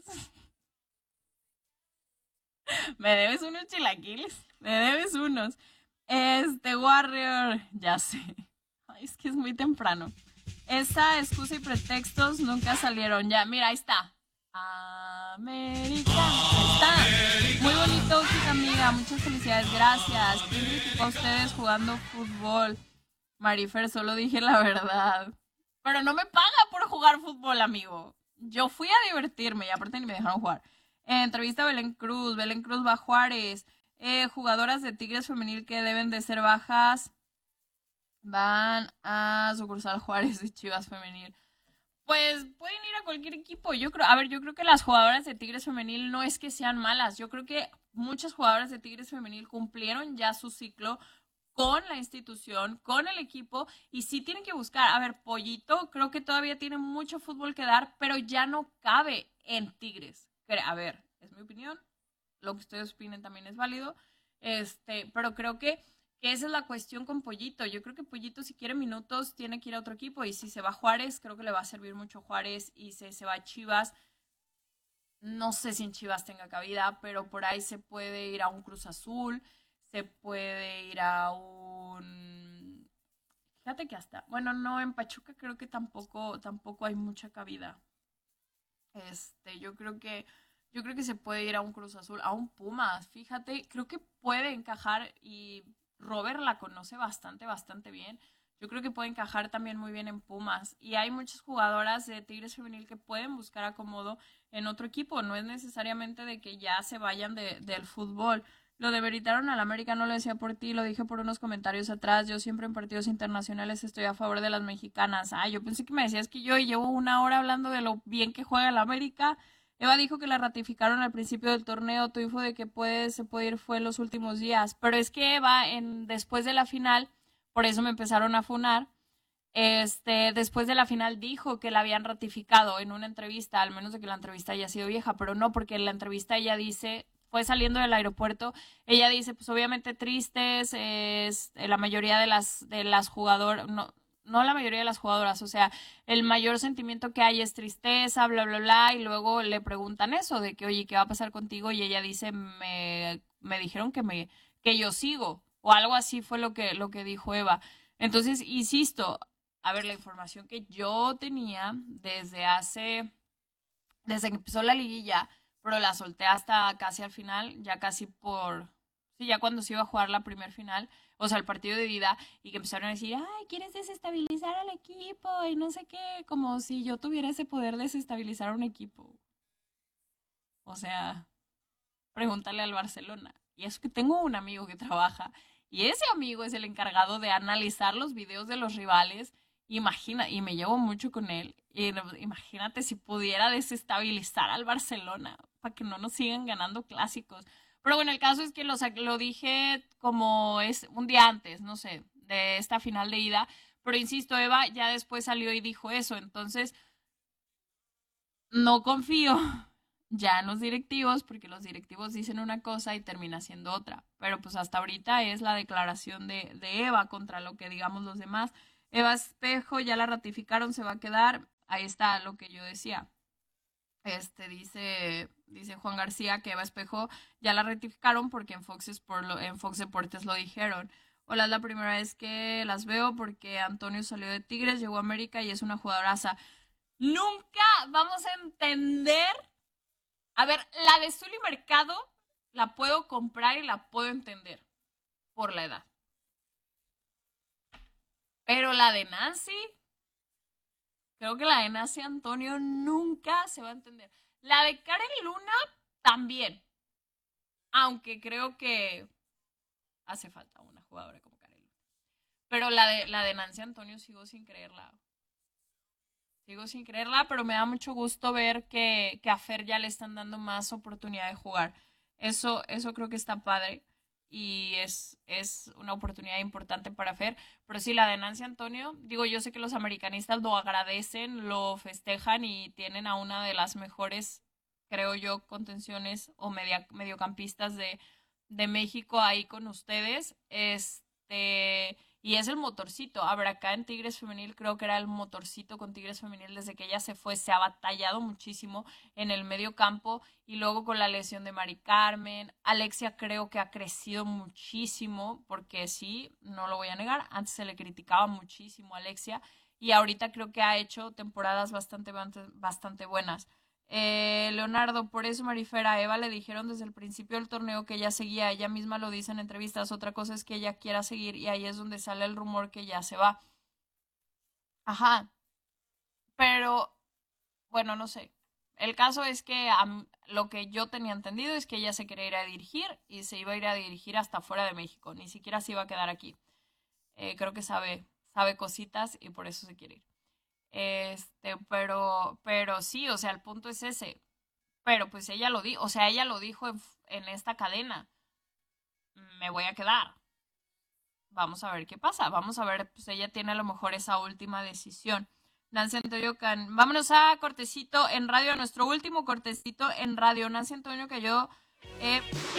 Me debes unos chilaquiles. Me debes unos. Este, Warrior. Ya sé. Ay, es que es muy temprano. Esa excusa y pretextos nunca salieron. Ya, mira, ahí está. América. Ahí está. Muy bonito, chica amiga. Muchas felicidades. Gracias. ¿Quién criticó a ustedes jugando fútbol? Marifer, solo dije la verdad. Pero no me paga por jugar fútbol, amigo. Yo fui a divertirme y aparte ni me dejaron jugar. Eh, entrevista a Belén Cruz. Belén Cruz va a Juárez. Eh, jugadoras de Tigres Femenil que deben de ser bajas van a sucursal Juárez y Chivas Femenil. Pues pueden ir a cualquier equipo. Yo creo, a ver, yo creo que las jugadoras de Tigres Femenil no es que sean malas. Yo creo que muchas jugadoras de Tigres Femenil cumplieron ya su ciclo con la institución, con el equipo, y sí tienen que buscar. A ver, Pollito creo que todavía tiene mucho fútbol que dar, pero ya no cabe en Tigres. A ver, es mi opinión. Lo que ustedes opinen también es válido. Este, pero creo que que esa es la cuestión con Pollito. Yo creo que Pollito, si quiere minutos, tiene que ir a otro equipo. Y si se va a Juárez, creo que le va a servir mucho Juárez. Y si se va a Chivas, no sé si en Chivas tenga cabida, pero por ahí se puede ir a un Cruz Azul, se puede ir a un... Fíjate que hasta... Bueno, no, en Pachuca creo que tampoco, tampoco hay mucha cabida. Este, yo creo que... Yo creo que se puede ir a un Cruz Azul, a un Pumas. Fíjate, creo que puede encajar y... Robert la conoce bastante, bastante bien. Yo creo que puede encajar también muy bien en Pumas. Y hay muchas jugadoras de Tigres Femenil que pueden buscar acomodo en otro equipo. No es necesariamente de que ya se vayan de, del fútbol. Lo demeritaron al América, no lo decía por ti, lo dije por unos comentarios atrás. Yo siempre en partidos internacionales estoy a favor de las mexicanas. Ah, yo pensé que me decías que yo llevo una hora hablando de lo bien que juega el América. Eva dijo que la ratificaron al principio del torneo. Tu info de que puede, se puede ir fue en los últimos días. Pero es que Eva, en, después de la final, por eso me empezaron a funar, este, después de la final dijo que la habían ratificado en una entrevista, al menos de que la entrevista haya sido vieja, pero no, porque en la entrevista ella dice, fue saliendo del aeropuerto, ella dice, pues obviamente tristes, es, la mayoría de las, de las jugadoras... No, no la mayoría de las jugadoras, o sea, el mayor sentimiento que hay es tristeza, bla, bla, bla, y luego le preguntan eso, de que, oye, ¿qué va a pasar contigo? Y ella dice, me, me dijeron que me, que yo sigo, o algo así fue lo que, lo que dijo Eva. Entonces, insisto, a ver, la información que yo tenía desde hace, desde que empezó la liguilla, pero la solté hasta casi al final, ya casi por, sí, ya cuando se iba a jugar la primer final, o sea, el partido de ida, y que empezaron a decir, ay, ¿quieres desestabilizar al equipo? Y no sé qué, como si yo tuviera ese poder de desestabilizar a un equipo. O sea, pregúntale al Barcelona. Y es que tengo un amigo que trabaja, y ese amigo es el encargado de analizar los videos de los rivales. Imagina, y me llevo mucho con él, y imagínate si pudiera desestabilizar al Barcelona, para que no nos sigan ganando clásicos. Pero bueno, el caso es que lo, lo dije como es un día antes, no sé, de esta final de ida. Pero insisto, Eva ya después salió y dijo eso. Entonces, no confío ya en los directivos, porque los directivos dicen una cosa y termina siendo otra. Pero pues hasta ahorita es la declaración de, de Eva contra lo que digamos los demás. Eva Espejo ya la ratificaron, se va a quedar. Ahí está lo que yo decía. Este dice, dice Juan García que Eva Espejo ya la ratificaron porque en Fox Sport lo, en Fox Deportes lo dijeron. Hola, es la primera vez que las veo porque Antonio salió de Tigres, llegó a América y es una jugadoraza. Nunca vamos a entender. A ver, la de Zuli Mercado la puedo comprar y la puedo entender por la edad. Pero la de Nancy, creo que la de Nancy Antonio nunca se va a entender. La de Karen Luna también. Aunque creo que hace falta una jugadora como Karen Luna. Pero la de, la de Nancy Antonio sigo sin creerla. Sigo sin creerla, pero me da mucho gusto ver que, que a Fer ya le están dando más oportunidad de jugar. Eso, eso creo que está padre. Y es, es una oportunidad importante para Fer. Pero sí, la de Nancy Antonio, digo, yo sé que los americanistas lo agradecen, lo festejan y tienen a una de las mejores, creo yo, contenciones o media, mediocampistas de, de México ahí con ustedes. Este, y es el motorcito. A ver, acá en Tigres Femenil creo que era el motorcito con Tigres Femenil. Desde que ella se fue, se ha batallado muchísimo en el medio campo. Y luego con la lesión de Mari Carmen. Alexia creo que ha crecido muchísimo, porque sí, no lo voy a negar. Antes se le criticaba muchísimo a Alexia. Y ahorita creo que ha hecho temporadas bastante, bastante buenas. Eh, Leonardo, por eso Marifera, a Eva le dijeron desde el principio del torneo que ella seguía, ella misma lo dice en entrevistas. Otra cosa es que ella quiera seguir y ahí es donde sale el rumor que ya se va. Ajá, pero bueno, no sé. El caso es que um, lo que yo tenía entendido es que ella se quería ir a dirigir y se iba a ir a dirigir hasta fuera de México, ni siquiera se iba a quedar aquí. Eh, creo que sabe, sabe cositas y por eso se quiere ir. Este, pero, pero sí, o sea, el punto es ese. Pero pues ella lo dijo, o sea, ella lo dijo en, en esta cadena. Me voy a quedar. Vamos a ver qué pasa. Vamos a ver, pues ella tiene a lo mejor esa última decisión. Nancy Antonio Can. Vámonos a cortecito en radio, a nuestro último cortecito en radio. Nancy Antonio que yo eh...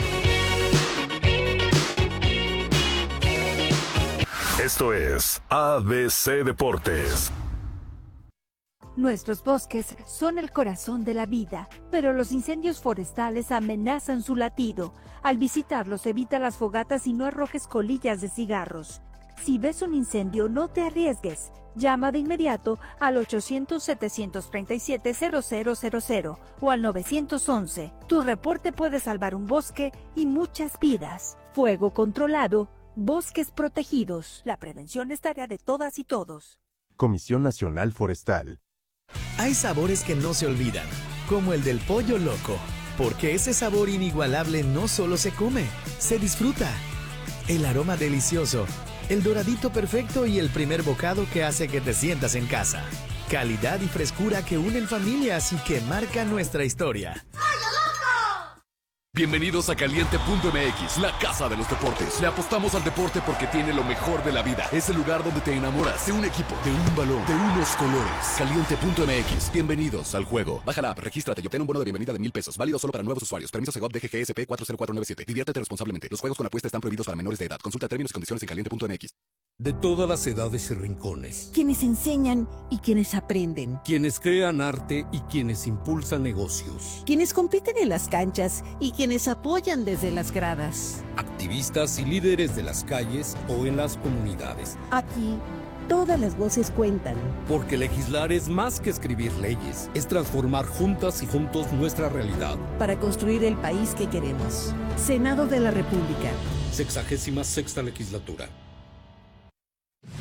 Esto es A B C Deportes. Nuestros bosques son el corazón de la vida, pero los incendios forestales amenazan su latido. Al visitarlos, evita las fogatas y no arrojes colillas de cigarros. Si ves un incendio, no te arriesgues. Llama de inmediato al ochocientos, setecientos treinta y siete, cero cero cero cero o al nueve once. Tu reporte puede salvar un bosque y muchas vidas. Fuego controlado, bosques protegidos. La prevención es tarea de todas y todos. Comisión Nacional Forestal. Hay sabores que no se olvidan, como el del pollo loco, porque ese sabor inigualable no solo se come, se disfruta. El aroma delicioso, el doradito perfecto y el primer bocado que hace que te sientas en casa. Calidad y frescura que unen familias y que marcan nuestra historia. Bienvenidos a Caliente punto M X, la casa de los deportes. Le apostamos al deporte porque tiene lo mejor de la vida. Es el lugar donde te enamoras de un equipo, de un balón, de unos colores. Caliente punto M X, bienvenidos al juego. Baja la app, regístrate y obtén un bono de bienvenida de mil pesos. Válido solo para nuevos usuarios. Permiso Segov D G G S P cuatro cero cuatro nueve siete. Diviértete responsablemente. Los juegos con apuesta están prohibidos para menores de edad. Consulta términos y condiciones en Caliente punto M X. De todas las edades y rincones. Quienes enseñan y quienes aprenden. Quienes crean arte y quienes impulsan negocios. Quienes compiten en las canchas y quienes apoyan desde las gradas. Activistas y líderes de las calles o en las comunidades. Aquí, todas las voces cuentan. Porque legislar es más que escribir leyes. Es transformar juntas y juntos nuestra realidad. Para construir el país que queremos. Senado de la República. Sexagésima sexta legislatura.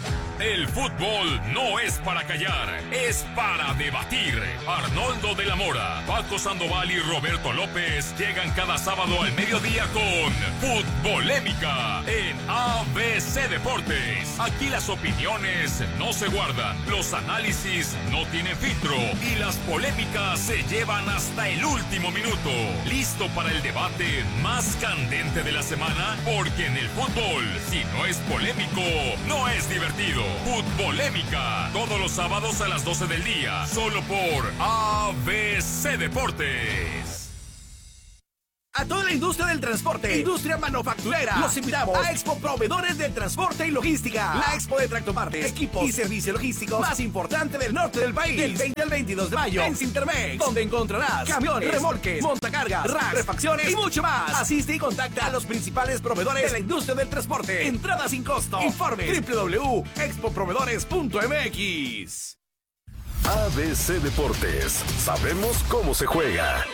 El fútbol no es para callar, es para debatir. Arnoldo de la Mora, Paco Sandoval y Roberto López llegan cada sábado al mediodía con Futbolémica en A B C Deportes. Aquí las opiniones no se guardan, los análisis no tienen filtro y las polémicas se llevan hasta el último minuto. ¿Listo para el debate más candente de la semana? Porque en el fútbol, si no es polémico, no es divertido. Futbolémica, todos los sábados a las doce del día, solo por A B C Deportes. A toda la industria del transporte, industria manufacturera, los invitamos a Expo Proveedores de Transporte y Logística. La Expo de Tractopartes, equipos y servicios logísticos más importante del norte del país. Del veinte al veintidós de mayo en Cintermex, donde encontrarás camiones, remolques, montacargas, racks, refacciones y mucho más. Asiste y contacta a los principales proveedores de la industria del transporte. Entrada sin costo. Informe doble u doble u doble u punto expo proveedores punto m x. A B C Deportes. Sabemos cómo se juega.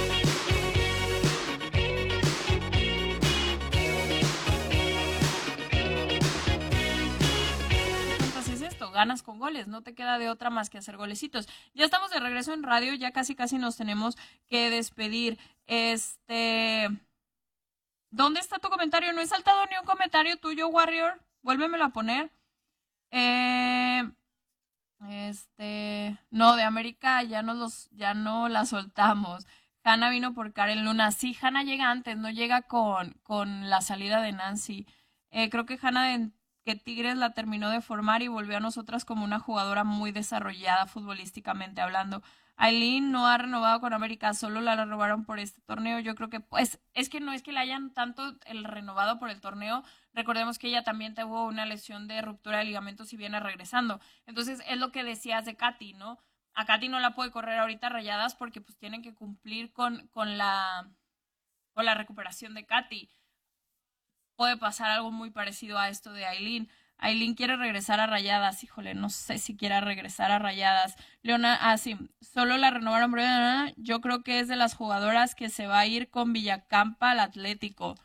Ganas con goles, no te queda de otra más que hacer golecitos. Ya estamos de regreso en radio, ya casi casi nos tenemos que despedir. Este, ¿dónde está tu comentario? No he saltado ni un comentario tuyo, Warrior. Vuélvemelo a poner. Eh, este, no, de América ya no los, ya no la soltamos. Hanna vino por Karen Luna. Sí, Hanna llega antes, no llega con, con la salida de Nancy. Eh, creo que Hanna de que Tigres la terminó de formar y volvió a nosotras como una jugadora muy desarrollada futbolísticamente hablando. Aileen no ha renovado con América, solo la renovaron por este torneo. Yo creo que pues es que no es que la hayan tanto el renovado por el torneo. Recordemos que ella también tuvo una lesión de ruptura de ligamentos y viene regresando. Entonces es lo que decías de Katy, ¿no? A Katy no la puede correr ahorita Rayadas porque pues tienen que cumplir con, con, la, con la recuperación de Katy. Puede pasar algo muy parecido a esto de Aileen. Aileen quiere regresar a Rayadas. Híjole, no sé si quiera regresar a Rayadas. Leona, ah, sí, solo la renovaron. Yo creo que es de las jugadoras que se va a ir con Villacampa al Atlético.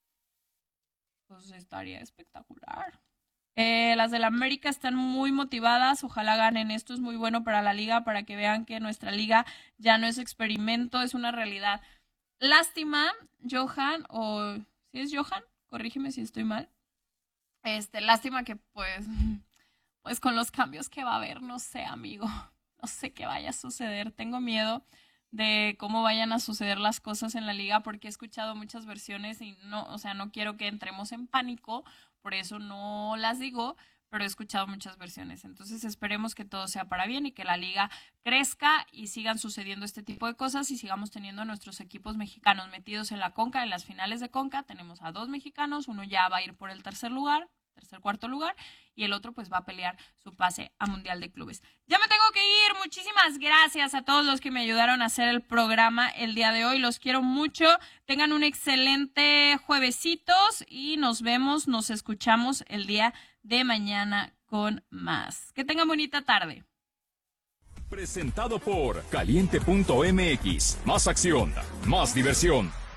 Pues estaría espectacular. Eh, las del América están muy motivadas. Ojalá ganen. Esto es muy bueno para la liga, para que vean que nuestra liga ya no es experimento, es una realidad. Lástima, Johan, o ¿sí es Johan? Corrígeme si estoy mal. Este, lástima que pues, pues con los cambios que va a haber, no sé, amigo, no sé qué vaya a suceder. Tengo miedo de cómo vayan a suceder las cosas en la liga porque he escuchado muchas versiones y no, o sea, no quiero que entremos en pánico, por eso no las digo, pero he escuchado muchas versiones. Entonces esperemos que todo sea para bien y que la liga crezca y sigan sucediendo este tipo de cosas y sigamos teniendo a nuestros equipos mexicanos metidos en la Conca, en las finales de Conca. Tenemos a dos mexicanos, uno ya va a ir por el tercer lugar, tercer, cuarto lugar, y el otro pues va a pelear su pase a Mundial de Clubes. Ya me tengo que ir. Muchísimas gracias a todos los que me ayudaron a hacer el programa el día de hoy. Los quiero mucho. Tengan un excelente juevesitos y nos vemos, nos escuchamos el día de mañana con más. Que tengan bonita tarde. Presentado por Caliente punto m x. Más acción, más diversión.